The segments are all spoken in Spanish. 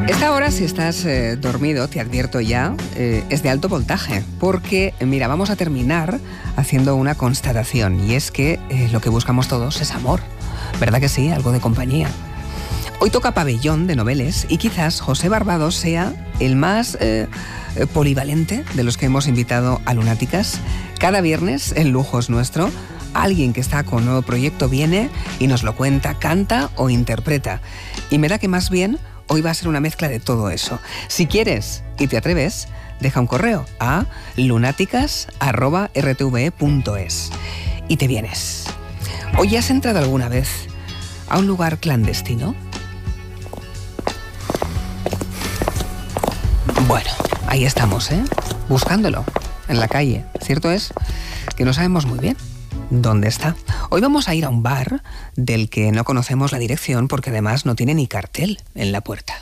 Esta hora, si estás dormido, te advierto ya, es de alto voltaje, porque, mira, vamos a terminar haciendo una constatación, y es que lo que buscamos todos es amor, ¿verdad que sí? Algo de compañía. Hoy toca pabellón de noveles y quizás José Barbados sea el más polivalente de los que hemos invitado a Lunáticas. Cada viernes, el lujo es nuestro. Alguien que está con nuevo proyecto viene y nos lo cuenta, canta o interpreta. Y me da que más bien hoy va a ser una mezcla de todo eso. Si quieres y te atreves, deja un correo a lunáticas@rtve.es y te vienes. ¿Hoy has entrado alguna vez a un lugar clandestino? Bueno, ahí estamos, buscándolo en la calle. Cierto es que no sabemos muy bien dónde está. Hoy vamos a ir a un bar del que no conocemos la dirección porque además no tiene ni cartel en la puerta.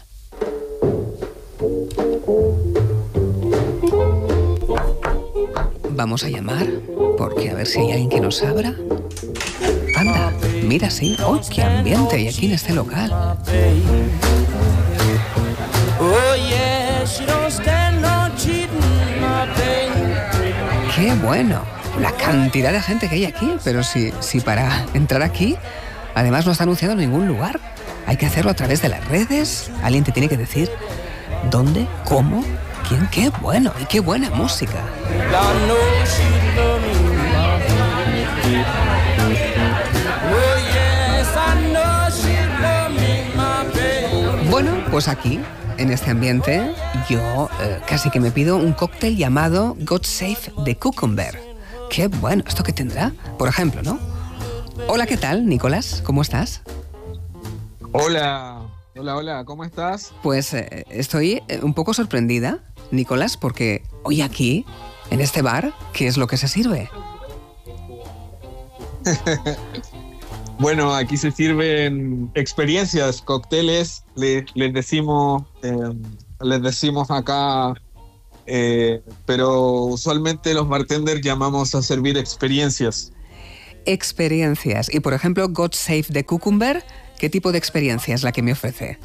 Vamos a llamar porque a ver si hay alguien que nos abra. Anda, mira, sí. ¡Oh, qué ambiente hay aquí en este local! ¡Qué bueno! La cantidad de gente que hay aquí, pero si para entrar aquí, además no está anunciado en ningún lugar. Hay que hacerlo a través de las redes. Alguien te tiene que decir dónde, cómo, quién. ¡Qué bueno! Y qué buena música. Bueno, pues aquí, en este ambiente, yo casi que me pido un cóctel llamado God Save the Cucumber. ¡Qué bueno! ¿Esto qué tendrá? Por ejemplo, ¿no? Hola, ¿qué tal, Nicolás? ¿Cómo estás? Hola, ¿cómo estás? Pues estoy un poco sorprendida, Nicolás, porque hoy aquí, en este bar, ¿qué es lo que se sirve? Bueno, aquí se sirven experiencias, cócteles, les decimos acá, pero usualmente los bartenders llamamos a servir experiencias. Experiencias. Y por ejemplo, God Save the Cucumber, ¿qué tipo de experiencia es la que me ofrece?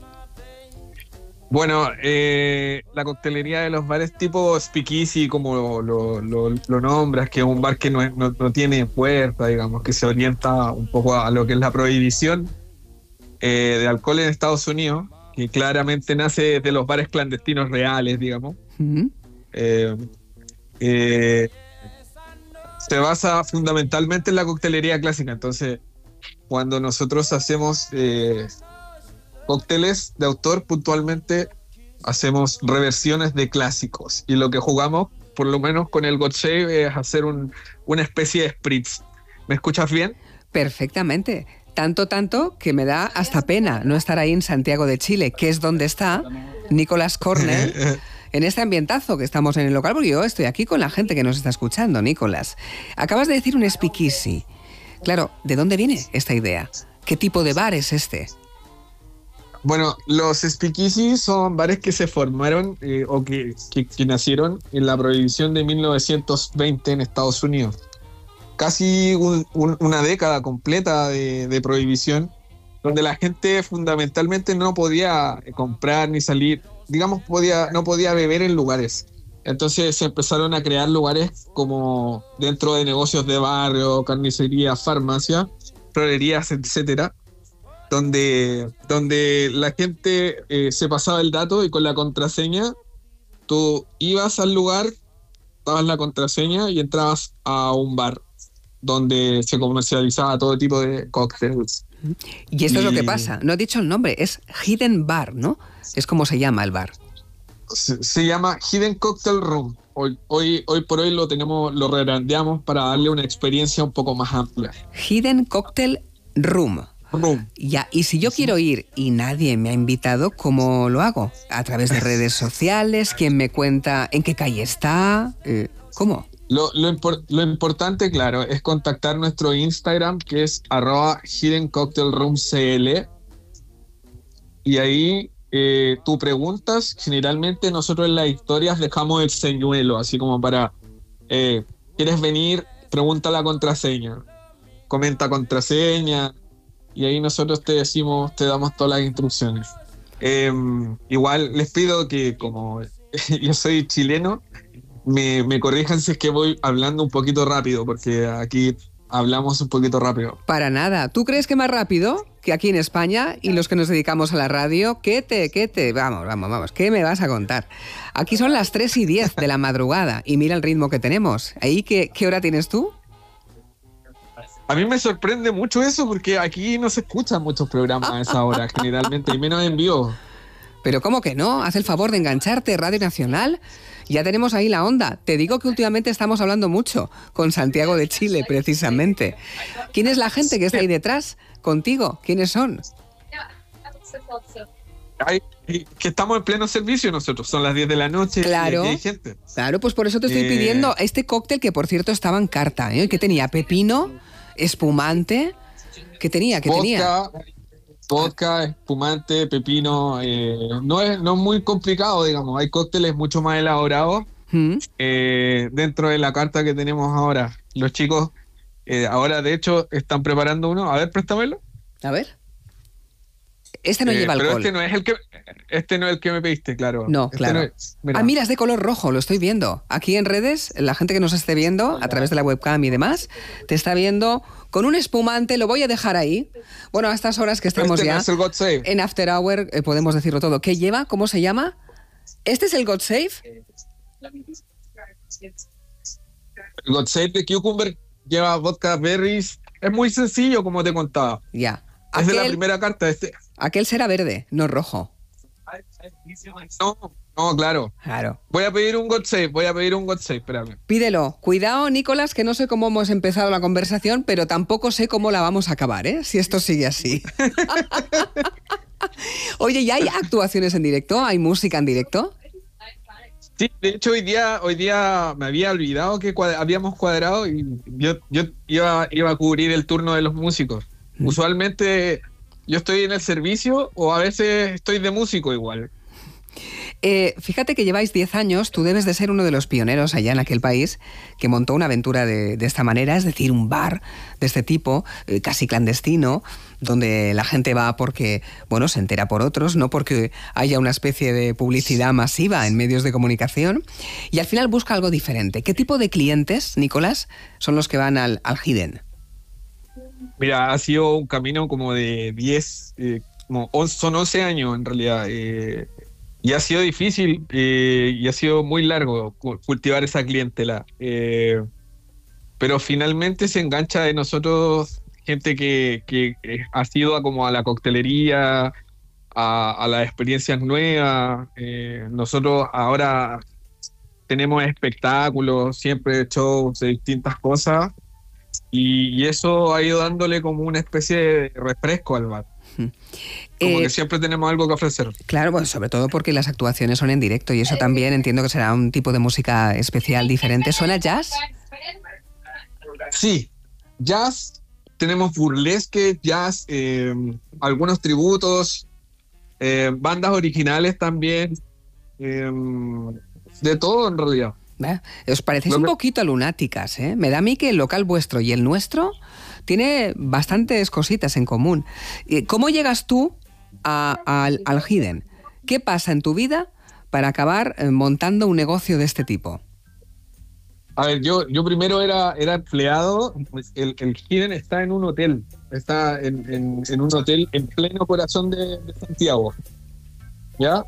Bueno, la coctelería de los bares tipo speakeasy, como lo nombras, que es un bar que no tiene puerta, digamos, que se orienta un poco a lo que es la prohibición de alcohol en Estados Unidos, que claramente nace de los bares clandestinos reales, digamos. Uh-huh. Se basa fundamentalmente en la coctelería clásica. Entonces, cuando nosotros hacemos cócteles de autor, puntualmente hacemos reversiones de clásicos. Y lo que jugamos, por lo menos con el God Save, es hacer una especie de spritz. ¿Me escuchas bien? Perfectamente. Tanto que me da hasta pena no estar ahí en Santiago de Chile, que es donde está Nicolás Cornell, en este ambientazo que estamos en el local, porque yo estoy aquí con la gente que nos está escuchando, Nicolás. Acabas de decir un speakeasy. Claro, ¿de dónde viene esta idea? ¿Qué tipo de bar es este? Bueno, los speakeasy son bares que se formaron o que nacieron en la prohibición de 1920 en Estados Unidos. Casi una década completa de prohibición, donde la gente fundamentalmente no podía comprar ni salir, digamos, no podía beber en lugares. Entonces se empezaron a crear lugares como dentro de negocios de barrio, carnicerías, farmacias, florerías, etcétera, donde la gente se pasaba el dato y con la contraseña tú ibas al lugar, dabas la contraseña y entrabas a un bar donde se comercializaba todo tipo de cócteles. Y esto es lo que pasa. No he dicho el nombre, es Hidden Bar, ¿no? Es como se llama el bar. Se llama Hidden Cocktail Room. Hoy por hoy lo redondeamos para darle una experiencia un poco más amplia. Hidden Cocktail Room. Ya, y si yo quiero ir y nadie me ha invitado, ¿cómo lo hago? ¿A través de redes sociales? ¿Quién me cuenta en qué calle está? ¿Cómo? Lo importante, claro, es contactar nuestro Instagram, que es @hiddencocktailroomcl, y ahí tú preguntas. Generalmente nosotros en las historias dejamos el señuelo, así como para ¿quieres venir? Pregunta la contraseña, comenta contraseña, y ahí nosotros te damos todas las instrucciones. Igual les pido que como yo soy chileno, me corrijan si es que voy hablando un poquito rápido, porque aquí hablamos un poquito rápido. Para nada. ¿Tú crees que más rápido que aquí en España y los que nos dedicamos a la radio? Vamos, ¿qué me vas a contar? Aquí son las 3:10 de la madrugada y mira el ritmo que tenemos. ¿Ahí qué hora tienes tú? A mí me sorprende mucho eso porque aquí no se escuchan muchos programas a esa hora generalmente, y menos en vivo. Pero ¿cómo que no? Haz el favor de engancharte, Radio Nacional. Ya tenemos ahí la onda. Te digo que últimamente estamos hablando mucho con Santiago de Chile, precisamente. ¿Quién es la gente que está ahí detrás contigo? ¿Quiénes son? Que estamos en pleno servicio nosotros, son las 10 de la noche. Claro, y aquí hay gente. Claro, pues por eso te estoy pidiendo este cóctel que, por cierto, estaba en carta. ¿Que tenía? Pepino, espumante. ¿Qué tenía? Vodka, espumante, pepino. No es muy complicado, digamos. Hay cócteles mucho más elaborados dentro de la carta que tenemos ahora. Los chicos ahora, de hecho, están preparando uno. A ver, préstamelo. A ver. Este no lleva alcohol. Pero este no es el que me pediste, claro. No, claro. No es, mira. Mira, es de color rojo, lo estoy viendo. Aquí en redes, la gente que nos esté viendo a través de la webcam y demás, te está viendo con un espumante, lo voy a dejar ahí. Bueno, a estas horas que estamos ya no es el God Save. En After Hour, podemos decirlo todo. ¿Qué lleva? ¿Cómo se llama? ¿Este es el God Save? El God Save de Cucumber lleva vodka berries. Es muy sencillo, como te contaba. Ya. Es de la primera carta. Aquel será verde, no rojo. No, claro. Voy a pedir un God Save, espérame. Pídelo. Cuidado, Nicolás, que no sé cómo hemos empezado la conversación, pero tampoco sé cómo la vamos a acabar, si esto sigue así. Oye, ¿y hay actuaciones en directo? ¿Hay música en directo? Sí, de hecho hoy día me había olvidado que habíamos cuadrado y yo iba a cubrir el turno de los músicos. Usualmente yo estoy en el servicio o a veces estoy de músico igual. Fíjate que lleváis 10 años, tú debes de ser uno de los pioneros allá en aquel país que montó una aventura de esta manera, es decir, un bar de este tipo, casi clandestino, donde la gente va porque, bueno, se entera por otros, no porque haya una especie de publicidad masiva en medios de comunicación, y al final busca algo diferente. ¿Qué tipo de clientes, Nicolás, son los que van al Hidden? Mira, ha sido un camino como de 10, son 11 años en realidad, y ha sido difícil y ha sido muy largo cultivar esa clientela. Pero finalmente se engancha de nosotros gente que ha sido como a la coctelería, a las experiencias nuevas. Nosotros ahora tenemos espectáculos, siempre shows de distintas cosas, y eso ha ido dándole como una especie de refresco al bar. Como que siempre tenemos algo que ofrecer. Claro, pues sobre todo porque las actuaciones son en directo y eso también entiendo que será un tipo de música especial, diferente. ¿Suena jazz? Sí, jazz, tenemos burlesque, jazz, algunos tributos, bandas originales también, de todo en realidad. Os parecéis un poquito a lunáticas, ¿eh? Me da a mí que el local vuestro y el nuestro tiene bastantes cositas en común. ¿Cómo llegas tú al Hidden? ¿Qué pasa en tu vida para acabar montando un negocio de este tipo? A ver, yo primero era empleado. El Hidden está en un hotel. Está en un hotel en pleno corazón de Santiago. ¿Ya?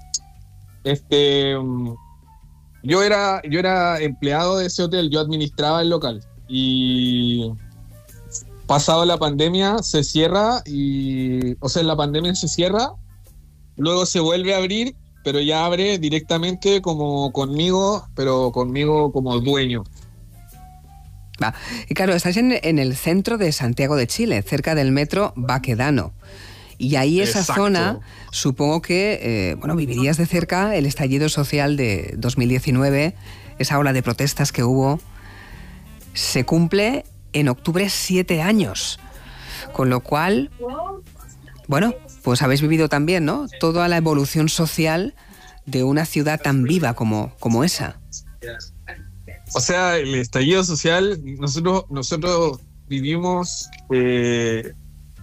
Yo era empleado de ese hotel, yo administraba el local. Y pasado la pandemia se cierra, la pandemia se cierra, luego se vuelve a abrir, pero ya abre directamente como conmigo, pero conmigo como dueño. Y claro, estás en el centro de Santiago de Chile, cerca del metro Baquedano. Y ahí esa Exacto. zona, supongo que, vivirías de cerca el estallido social de 2019, esa ola de protestas que hubo. Se cumple en octubre 7 años, con lo cual, pues habéis vivido también, ¿no?, toda la evolución social de una ciudad tan viva como esa. O sea, el estallido social, nosotros vivimos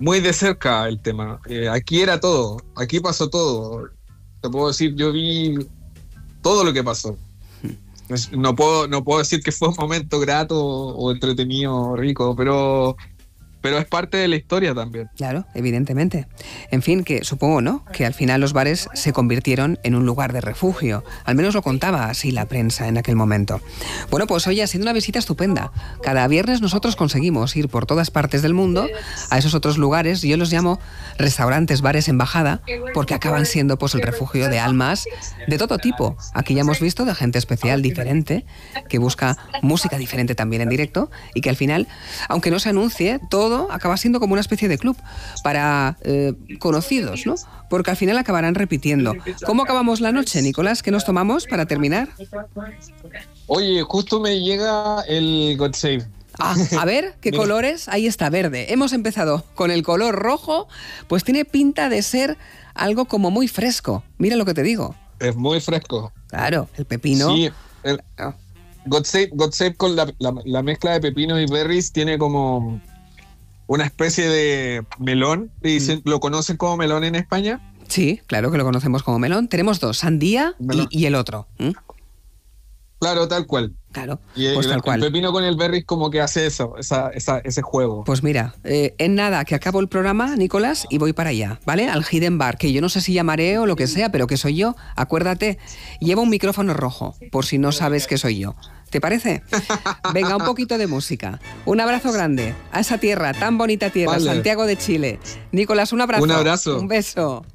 muy de cerca el tema. Aquí era todo, aquí pasó todo. Te puedo decir, yo vi todo lo que pasó. No puedo decir que fue un momento grato o entretenido, rico, pero es parte de la historia también. Claro, evidentemente. En fin, que supongo, ¿no?, que al final los bares se convirtieron en un lugar de refugio. Al menos lo contaba así la prensa en aquel momento. Bueno, pues hoy ha sido una visita estupenda. Cada viernes nosotros conseguimos ir por todas partes del mundo a esos otros lugares. Yo los llamo restaurantes, bares, embajada, porque acaban siendo pues el refugio de almas de todo tipo. Aquí ya hemos visto de gente especial, diferente, que busca música diferente también en directo y que al final, aunque no se anuncie, todo acaba siendo como una especie de club para conocidos, ¿no? Porque al final acabarán repitiendo. ¿Cómo acabamos la noche, Nicolás? ¿Qué nos tomamos para terminar? Oye, justo me llega el God Save. Ah, a ver, ¿qué colores? Ahí está, verde. Hemos empezado con el color rojo, pues tiene pinta de ser algo como muy fresco. Mira lo que te digo. Es muy fresco. Claro, el pepino. Sí, God Save con la mezcla de pepino y berries tiene como una especie de melón. ¿Lo conocen como melón en España? Sí, claro que lo conocemos como melón. Tenemos dos, sandía y el otro. Claro, tal cual. Claro, pues tal cual. El pepino con el berries como que hace eso, ese juego. Pues mira, en nada, que acabo el programa, Nicolás, y voy para allá, ¿vale? Al Hidden Bar, que yo no sé si llamaré o lo que sea, pero que soy yo. Acuérdate, lleva un micrófono rojo, por si no sabes que soy yo. ¿Te parece? Venga, un poquito de música. Un abrazo grande a esa tierra, tan bonita tierra, vale. Santiago de Chile. Nicolás, un abrazo. Un abrazo. Un beso.